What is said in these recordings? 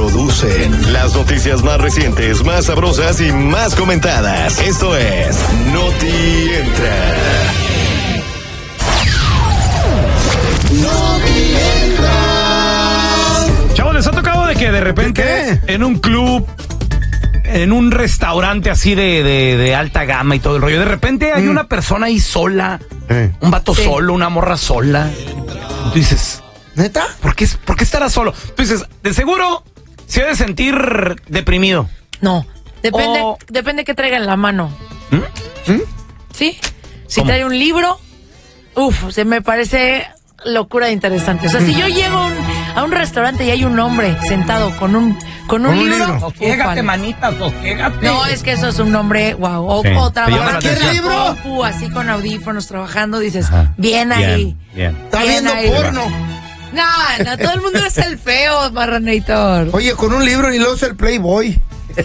introducen las noticias más recientes, más sabrosas y más comentadas. Esto es Noti Entra. Noti Entra. Chavos, ¿les ha tocado de que de repente en un club, en un restaurante así de alta gama y todo el rollo, de repente hay una persona ahí sola, un vato solo, una morra sola? Y tú dices, ¿neta? ¿Por qué estará solo? Tú dices, de seguro se ha de sentir deprimido. No, depende que traiga en la mano. ¿Sí? Si ¿Cómo? trae un libro, se me parece locura de interesante. O sea, si yo llego a un restaurante y hay un hombre sentado con un libro. Sosiégate, manita, sosiégate. No, es que eso es un hombre, wow. Sí, O te llama la trabajar atención. en la compu, así con audífonos, trabajando, dices, Ajá. bien ahí. Bien. Está Bien viendo ahí. porno. No, todo el mundo es el feo, Marranator. Oye, con un libro y luego es el Playboy.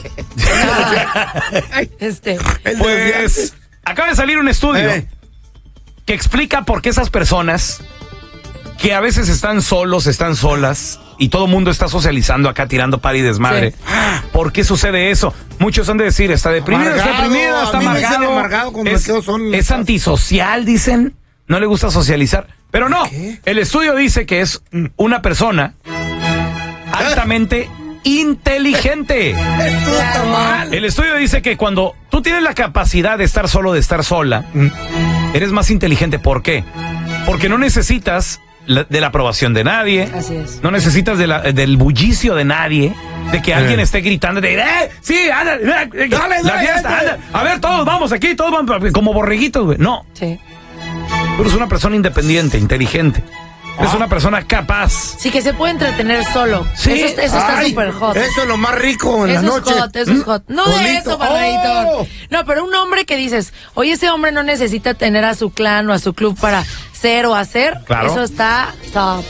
Pues acaba de salir un estudio que explica por qué esas personas que a veces están solos, están solas y todo el mundo está socializando acá tirando par y desmadre. Sí. ¿Por qué sucede eso? Muchos han de decir, está deprimido, está Amargado, deprimida, está a mí me dicen amargado. amargado cuando me quedo solo. Es antisocial, dicen. No le gusta socializar. Pero no, ¿Qué? el estudio dice que es una persona altamente inteligente. Esto está mal. El estudio dice que cuando tú tienes la capacidad de estar solo, de estar sola, eres más inteligente. ¿Por qué? Porque no necesitas de la aprobación de nadie. Así es. No necesitas del bullicio de nadie, de que alguien esté gritando de sí, anda, la fiesta, anda. A ver, todos vamos aquí, todos vamos como borreguitos, güey. No, Sí. tú eres una persona independiente, inteligente. Eres una persona capaz. Sí, que se puede entretener solo. Sí. Eso está Ay, súper hot. Eso es lo más rico en la Eso noche. es hot. No de Bonito. eso, Marranator. Oh. No, pero un hombre que dices, oye, ese hombre no necesita tener a su clan o a su club para ser o hacer. Claro. Eso está top.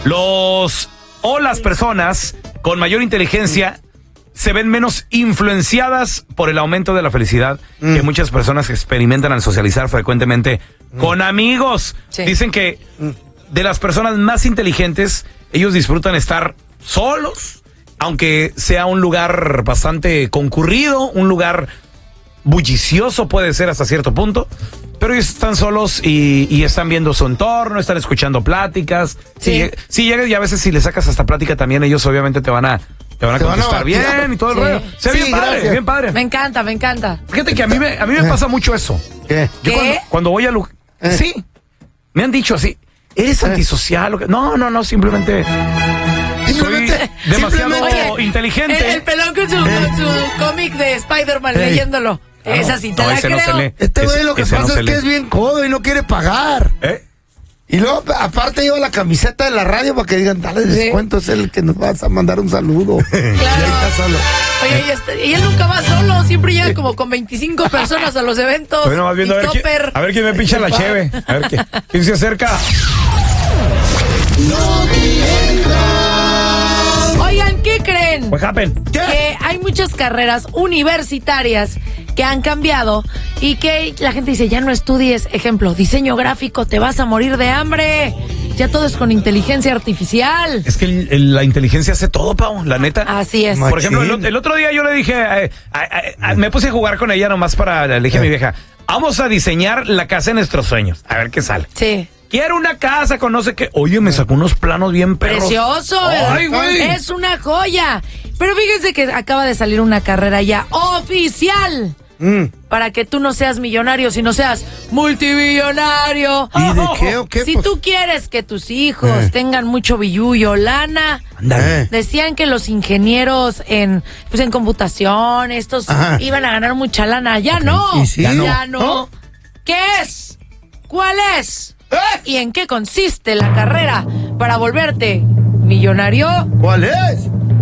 Las personas con mayor inteligencia se ven menos influenciadas por el aumento de la felicidad que muchas personas experimentan al socializar frecuentemente con amigos. Sí. Dicen que de las personas más inteligentes, ellos disfrutan estar solos, aunque sea un lugar bastante concurrido, un lugar bullicioso puede ser hasta cierto punto, pero ellos están solos y están viendo su entorno, están escuchando pláticas. Sí. Si llegas y a veces si le sacas hasta plática también, ellos obviamente te van a contestar bien batear. y todo el Sí. rollo. Sea Sí, bien padre, gracias. bien padre. Me encanta. Fíjate que a mí me pasa mucho eso. ¿Qué? Yo ¿Qué? cuando voy a sí, me han dicho así, ¿eres antisocial? No, simplemente soy demasiado Oye, inteligente. El pelón con su cómic de Spider-Man leyéndolo. Esa sí te No, la ese creo. no se lee. Este güey lo que Ese no pasa se es que lee. es bien codo y no quiere pagar. Y luego, aparte, lleva la camiseta de la radio para que digan, dale descuento, es el que nos vas a mandar un saludo. Y ahí está solo. Oye, y él nunca va solo, siempre llega como con 25 personas a los eventos. Estoy nomás viendo Y topper. a ver quién me pincha la cheve. A ver quién se acerca. Oigan, ¿qué creen? What happened? Que hay muchas carreras universitarias que han cambiado y que la gente dice, ya no estudies, ejemplo, diseño gráfico, te vas a morir de hambre. Ya todo es con inteligencia artificial. Es que la inteligencia hace todo, Pau, la neta. Así es. Por ejemplo, el otro día yo le dije, me puse a jugar con ella nomás le dije a mi vieja, vamos a diseñar la casa de nuestros sueños, a ver qué sale. Sí. Quiero una casa con no sé qué. Oye, me sacó unos planos bien perros. Precioso. Ay, güey. Es una joya. Pero fíjense que acaba de salir una carrera ya oficial. Para que tú no seas millonario, sino seas multimillonario. ¿Y de qué o qué? Si Pues, tú quieres que tus hijos tengan mucho billullo, lana, Ándale. decían que los ingenieros en computación, estos Ajá. iban a ganar mucha lana. Ya no. ¿Y sí? Ya no. ¿Qué es? ¿Cuál es? ¿Y en qué consiste la carrera para volverte millonario? ¿Cuál es?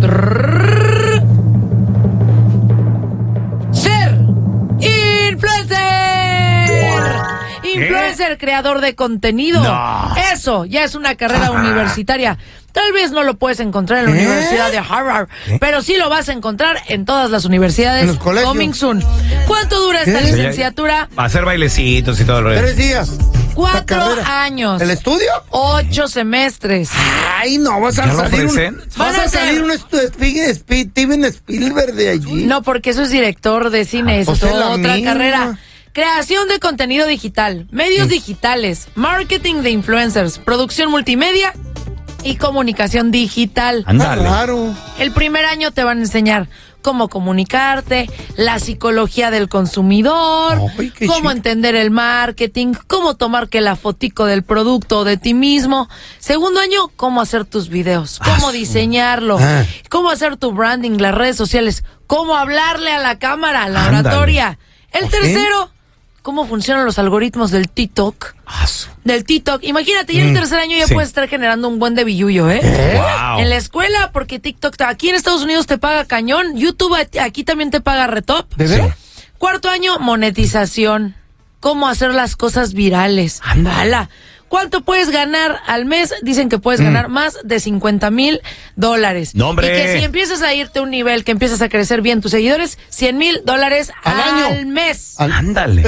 Ser influencer. Influencer, creador de contenido. No. Eso ya es una carrera universitaria. Tal vez no lo puedes encontrar en la Universidad de Harvard, pero sí lo vas a encontrar en todas las universidades. En los colegios. Coming soon. ¿Cuánto dura esta ¿Qué? licenciatura? Va a hacer bailecitos y todo el rollo. 3 días. 4 años. ¿El estudio? 8 semestres. Ay, no, vas a salir un Steven Spielberg de allí. No, porque eso es director de cine, eso es otra misma carrera. Creación de contenido digital, medios digitales, marketing de influencers, producción multimedia y comunicación digital. Ándale. Claro. El primer año te van a enseñar cómo comunicarte, la psicología del consumidor, cómo entender el marketing, cómo tomar que la fotico del producto o de ti mismo. Segundo año, cómo hacer tus videos, cómo diseñarlo, cómo hacer tu branding, las redes sociales, cómo hablarle a la cámara, la oratoria. El tercero, cómo funcionan los algoritmos del TikTok. Imagínate, ya en el tercer año ya puedes estar generando un buen de billullo, ¿eh? Wow. En la escuela, porque TikTok aquí en Estados Unidos te paga cañón, YouTube aquí también te paga retop. ¿De verdad? Cuarto año, monetización. Cómo hacer las cosas virales. ¡Hala! ¿Cuánto puedes ganar al mes? Dicen que puedes ganar más de $50,000. No, hombre. Y que si empiezas a irte a un nivel que empiezas a crecer bien tus seguidores, $100,000 al mes. Ándale.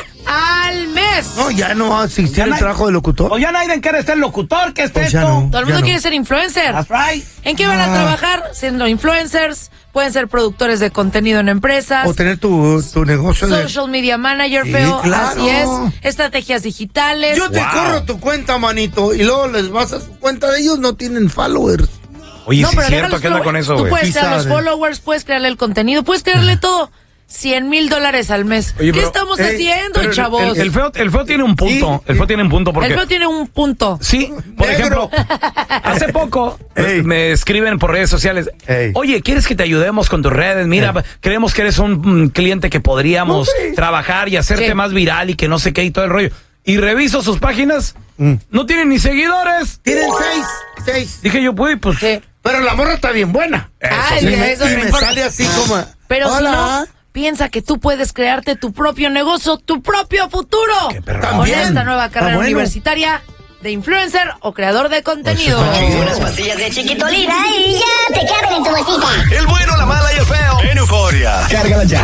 Al mes. No, ya no va a existir el trabajo de locutor. O ya nadie quiere ser locutor, ¿qué es Pues esto? ya no. Todo el mundo quiere ser influencer. That's right. ¿En qué van a trabajar? Siendo influencers, pueden ser productores de contenido en empresas. O tener tu negocio Social media manager, Sí, feo. claro. Así es. Estrategias digitales. Yo te corro tu cuenta, manito, y luego les vas a su cuenta de ellos, no tienen followers. Oye, sí pero es cierto, déjalos ¿qué onda con eso, Tú güey? puedes Sí crear los sabe. followers, puedes crearle el contenido, puedes crearle todo. $100,000 al mes. Oye, ¿Qué pero, estamos haciendo, pero chavos? El feo tiene un punto. Sí. El feo tiene un punto porque... El feo tiene un punto. Sí, por Negro. ejemplo, hace poco Ey. me escriben por redes sociales, Ey. oye, ¿quieres que te ayudemos con tus redes? Mira, creemos que eres un cliente que podríamos trabajar y hacerte Sí. más viral y que no sé qué y todo el rollo. Y reviso sus páginas, no tienen ni seguidores. Tienen 6. Dije yo, pues... Sí. Pero la morra está bien buena. Ay, eso y no me importa. sale así como... Pero si hola. no, piensa que tú puedes crearte tu propio negocio, tu propio futuro. Qué perro. Con También. esta nueva Está carrera bueno. universitaria de influencer o creador de contenido. Unas pastillas de chiquitolina y ya te caben en tu bolsita. El bueno, la mala y el feo. En Euforia. Cárgala ya.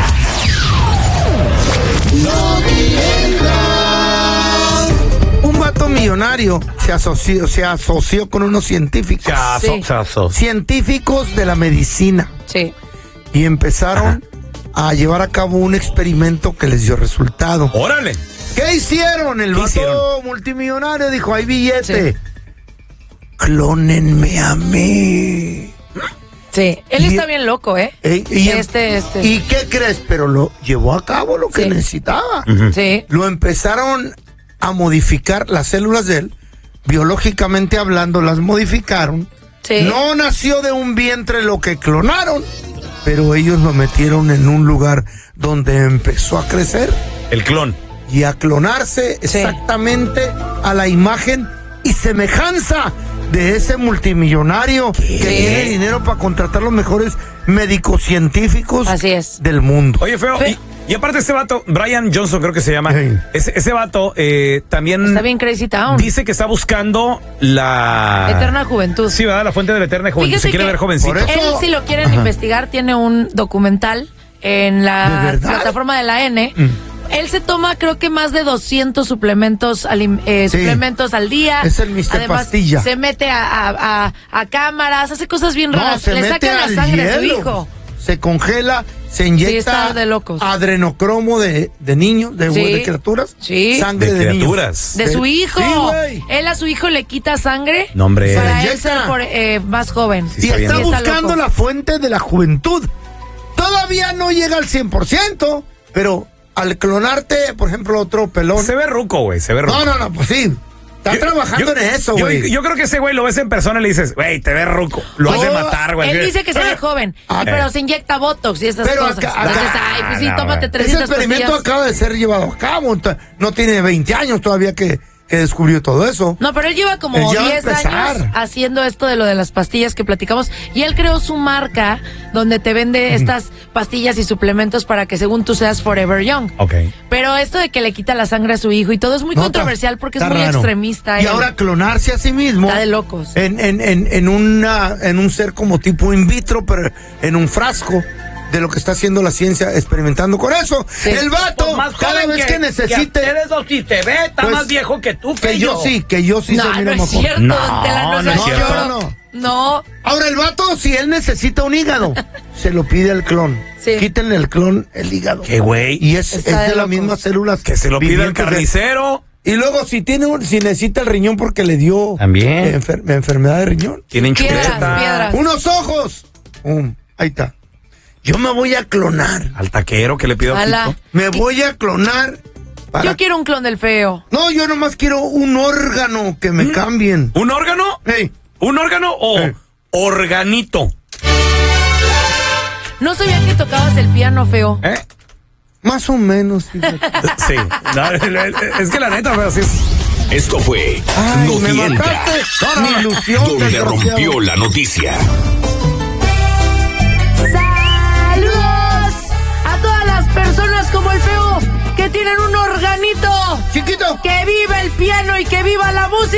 Un vato millonario se asoció con unos científicos. Sí. Científicos de la medicina. Sí. Y empezaron a llevar a cabo un experimento que les dio resultado. ¡Órale! ¿Qué hicieron? El ¿Qué vato hicieron? multimillonario dijo, hay billete. Sí. Clónenme a mí. Sí. Él Y- está bien loco, ¿eh? ¿Y qué crees? Pero lo llevó a cabo lo que Sí. necesitaba. Sí. Lo empezaron a modificar las células de él, biológicamente hablando, las modificaron. Sí. No nació de un vientre lo que clonaron, pero ellos lo metieron en un lugar donde empezó a crecer El clon. y a clonarse Sí. exactamente a la imagen y semejanza de ese multimillonario que tiene dinero para contratar los mejores médicos científicos Así es. del mundo. Oye, feo, Fe- y aparte este vato, Brian Johnson creo que se llama, Hey. ese vato también Está bien Crazy Town. dice que está buscando la... Eterna juventud. Sí, ¿verdad? La fuente de la eterna juventud. Fíjate Se quiere que ver jovencito. Por eso- Él, si lo quieren investigar, tiene un documental en ¿De la verdad? plataforma de la N. Él se toma, creo que más de 200 suplementos, suplementos al día. Es el Mr. Además, Pastilla. se mete a cámaras, hace cosas bien No, raras. se Le mete sacan la al sangre a su hielo. hijo. Se congela, se Sí, inyecta está de locos. adrenocromo de niños, de Sí. criaturas. Sí. Sangre De de, criaturas. niños. De su hijo. Sí, güey. Él a su hijo le quita sangre No, hombre. para Se él inyecta. ser más joven. Sí, Y está está bien. buscando loco. la fuente de la juventud. Todavía no llega al 100%, pero al clonarte, por ejemplo, otro pelón. Se ve ruco, güey, se ve ruco. No, pues sí. Está trabajando en eso, güey. Yo creo que ese güey lo ves en persona y le dices, güey, te ves ruco. Lo has de matar, güey. Él dice que se ve joven, pero se inyecta botox y estas Pero cosas. acá- Entonces, acá- ay, pues sí, no, tómate güey. Ese 300 experimento pastillas. acaba de ser llevado a cabo. No tiene 20 años todavía que descubrió todo eso. No, pero él lleva como Él ya va a 10 empezar. años haciendo esto de lo de las pastillas que platicamos. Y él creó su marca donde te vende estas pastillas y suplementos para que según tú seas forever young. Ok. Pero esto de que le quita la sangre a su hijo y todo es muy No, controversial porque es está muy raro. extremista. Y él. ahora clonarse a sí mismo. Está de locos. En un ser como tipo in vitro, pero en un frasco de lo que está haciendo la ciencia experimentando con eso. Sí. El vato, Pues más cada joven vez que necesite... ustedes dos, si te ve, está Pues, más viejo que tú, que yo sí No, se mira no es mejor. cierto, No, don Tela, no seas es cierto. lloro. No. Ahora el vato, si él necesita un hígado, se lo pide al clon. Sí. Quítenle el clon el hígado. ¿Qué güey? Y es Está de de las locos. mismas células. Que se lo pida el vivientes de- carnicero. Y luego si necesita el riñón porque le dio También. enfermedad de riñón. Tienen Piedras, chuleta. piedras. Unos ojos. Ahí está. Yo me voy a clonar. Al taquero que le pido Ala. ojito. Me voy a clonar. Yo quiero un clon del feo. No, yo nomás quiero un órgano que me cambien. ¿Un órgano? Ey, ¿Un órgano o organito? No sabía que tocabas el piano, feo. ¿Eh? más o menos. Fíjate. Sí. No, es que la neta, pero sí es... Esto fue Ay, No me Te Entra, mataste mi ilusión, donde desgraciado. rompió la noticia. ¡Saludos a todas las personas como el feo que tienen un organito! Chiquito. ¡Que viva el piano y que viva la música!